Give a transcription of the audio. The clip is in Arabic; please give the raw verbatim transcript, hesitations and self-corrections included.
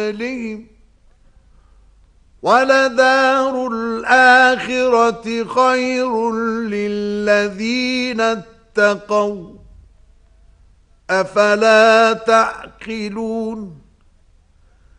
أموالهم ولدار الآخرة خير للذين اتقوا أفلا تعقلون